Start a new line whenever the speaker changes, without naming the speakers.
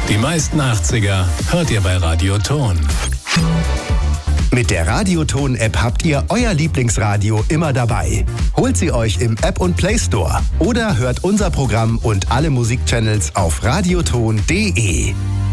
Die meisten 80er hört ihr bei Radioton.
Mit der Radioton-App habt ihr euer Lieblingsradio immer dabei. Holt sie euch im App- und Play-Store oder hört unser Programm und alle Musikchannels auf radioton.de.